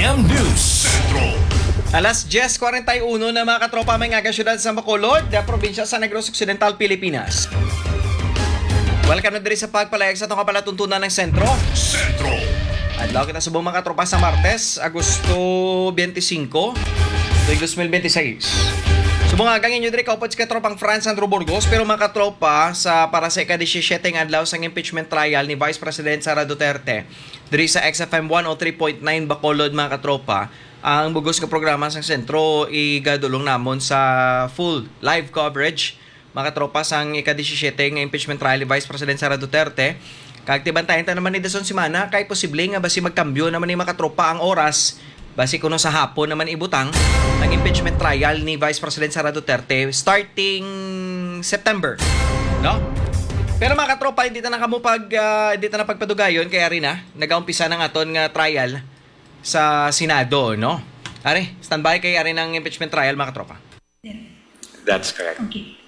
AM News Centro. Alas 10:41 na mga katropa may nga syudad sa Bacolod, na probinsya sa Negros Occidental, Pilipinas. Welcome na diri sa pagpalayag sa itong kapalatuntunan ng sentro. Centro. Adlaw kita subong mga katropa sa Martes, Agosto 25, 2026. Subong agang inyo diri kaupod sa katropang France Andrew Burgos, pero mga katropa sa para sa ika-17 adlaw sa impeachment trial ni Vice President Sara Duterte diri sa XFM 103.9 Bacolod mga katropa. Ang bugos nga programa sa sentro igadulong namon sa full live coverage mga katropa sang ika-17 nga impeachment trial ni Vice President Sara Duterte. Kag tibantayan ta naman ni Dason Simana kay posible nga basi magkambyo naman ni mga katropa ang oras basi kuno sa hapon naman ibutang ang impeachment trial ni Vice President Sara Duterte starting September, no? Pero mga katropa, hindi ta na pagpadugayon kay ari na nagaumpisa ng aton nga trial sa Senado, no? Ari, standby kay ari ng impeachment trial mga katropa. That's correct. Okay.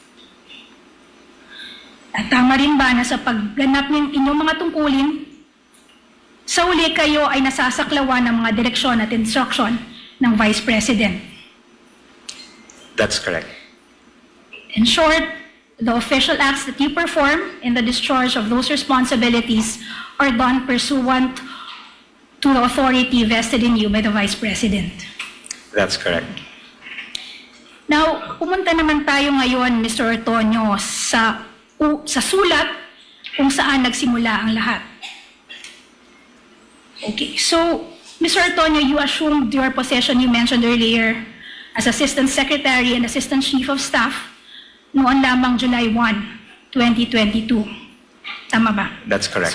At tama rin ba na sa pagganap ng inyong mga tungkulin, sa uli kayo ay nasasaklawan ng mga direksyon at instruction ng Vice President? That's correct. In short, the official acts that you perform in the discharge of those responsibilities are done pursuant to the authority vested in you by the Vice President. That's correct. Now, pumunta naman tayo ngayon, Mr. Ortonio, sa sulat kung saan nagsimula ang lahat. Okay, so, Mr. Ortonio, you assumed your position you mentioned earlier as Assistant Secretary and Assistant Chief of Staff noon lamang July 1, 2022. Tama ba? That's correct.